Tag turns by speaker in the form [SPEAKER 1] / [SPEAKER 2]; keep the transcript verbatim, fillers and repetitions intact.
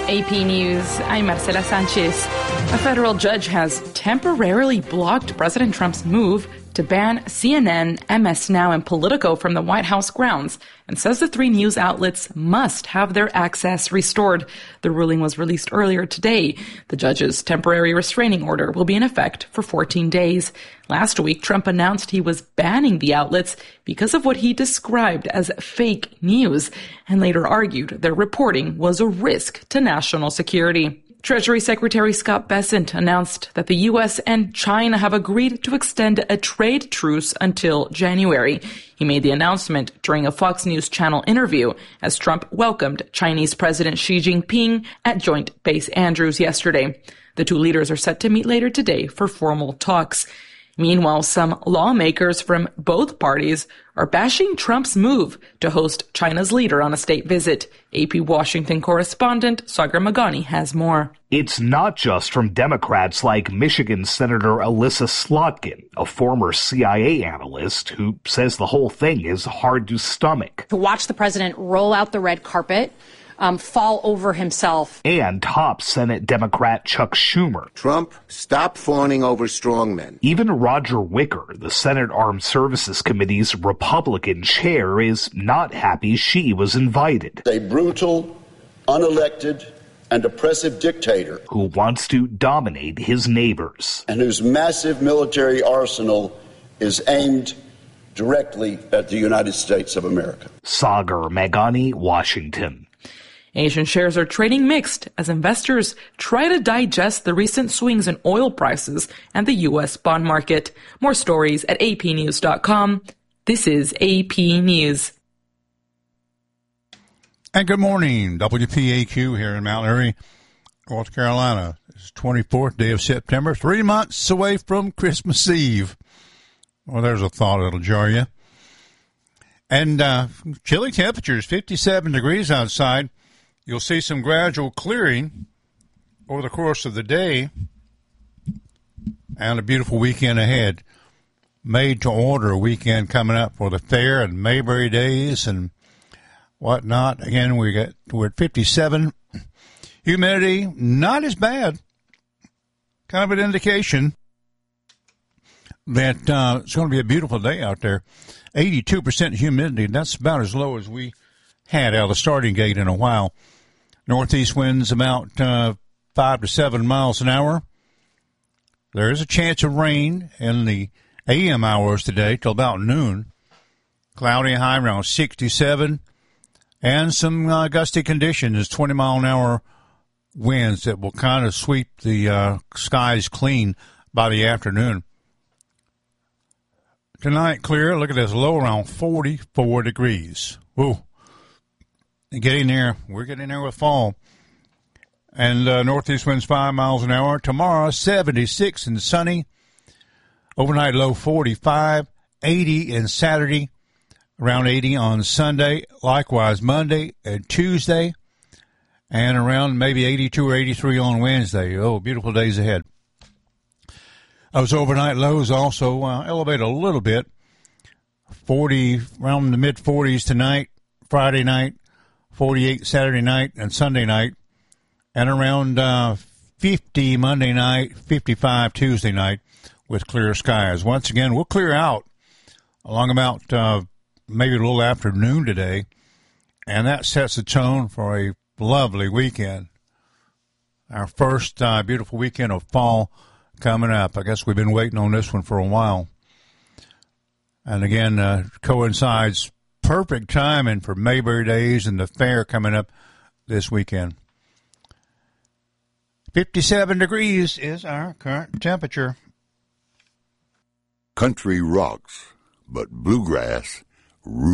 [SPEAKER 1] A P News, I'm Marcela Sanchez. A federal judge has temporarily blocked President Trump's move to ban C N N, M S Now, and Politico from the White House grounds and says the three news outlets must have their access restored. The ruling was released earlier today. The judge's temporary restraining order will be in effect for fourteen days. Last week, Trump announced he was banning the outlets because of what he described as fake news and later argued their reporting was a risk to national security. Treasury Secretary Scott Bessent announced that the U S and China have agreed to extend a trade truce until January. He made the announcement during a Fox News Channel interview as Trump welcomed Chinese President Xi Jinping at Joint Base Andrews yesterday. The two leaders are set to meet later today for formal talks. Meanwhile, some lawmakers from both parties are bashing Trump's move to host China's leader on a state visit. A P Washington correspondent Sagar Magani has more.
[SPEAKER 2] It's not just from Democrats like Michigan Senator Alyssa Slotkin, a former C I A analyst who says the whole thing is hard to stomach.
[SPEAKER 3] To watch the president roll out the red carpet, Um, fall over himself.
[SPEAKER 2] And top Senate Democrat Chuck Schumer.
[SPEAKER 4] Trump, stop fawning over strongmen.
[SPEAKER 2] Even Roger Wicker, the Senate Armed Services Committee's Republican chair, is not happy she was invited.
[SPEAKER 5] A brutal, unelected, and oppressive dictator
[SPEAKER 2] who wants to dominate his neighbors.
[SPEAKER 5] And whose massive military arsenal is aimed directly at the United States of America.
[SPEAKER 2] Sagar Magani, Washington.
[SPEAKER 1] Asian shares are trading mixed as investors try to digest the recent swings in oil prices and the U S bond market. More stories at A P news dot com. This is A P News.
[SPEAKER 6] And good morning, W P A Q here in Mount Airy, North Carolina. It's the twenty-fourth day of September, three months away from Christmas Eve. Well, there's a thought that'll jar you. And uh, chilly temperatures, fifty-seven degrees outside. You'll see some gradual clearing over the course of the day and a beautiful weekend ahead. Made to order weekend coming up for the fair and Mayberry days and whatnot. Again, we got, we're at fifty-seven. Humidity, not as bad. Kind of an indication that uh, it's going to be a beautiful day out there. eighty-two percent humidity, that's about as low as we had out of the starting gate in a while. Northeast winds about uh, five to seven miles an hour. There is a chance of rain in the A M hours today till about noon. Cloudy high around sixty-seven. And some uh, gusty conditions, twenty mile an hour winds that will kind of sweep the uh, skies clean by the afternoon. Tonight, clear. Look at this low around forty-four degrees. Whoa. Getting there. We're getting there with fall. And uh, northeast winds five miles an hour. Tomorrow, seventy-six and sunny. Overnight low forty-five, eighty in Saturday, around eighty on Sunday. Likewise, Monday and Tuesday. And around maybe eighty-two or eighty-three on Wednesday. Oh, beautiful days ahead. Those overnight lows also uh, elevate a little bit. forty, around the mid-forties tonight, Friday night. forty-eight Saturday night and Sunday night, and around uh, fifty Monday night, fifty-five Tuesday night with clear skies. Once again, we'll clear out along about uh, maybe a little after noon today, and that sets the tone for a lovely weekend. Our first uh, beautiful weekend of fall coming up. I guess we've been waiting on this one for a while. And again, uh, coincides perfect timing for Mayberry days and the fair coming up this weekend. fifty-seven degrees is our current temperature.
[SPEAKER 4] Country rocks, but bluegrass rules.